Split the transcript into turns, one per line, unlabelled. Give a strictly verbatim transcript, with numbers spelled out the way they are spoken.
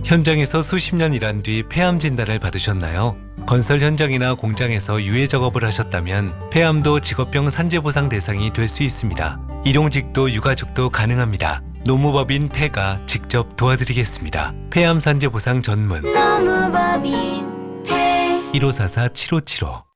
현장에서 수십 년 일한 뒤 폐암 진단을 받으셨나요? 건설 현장이나 공장에서 유해 작업을 하셨다면 폐암도 직업병 산재보상 대상이 될 수 있습니다. 일용직도 유가족도 가능합니다. 노무법인 폐가 직접 도와드리겠습니다. 폐암 산재보상 전문
노무법인 폐
일오사사 칠오칠오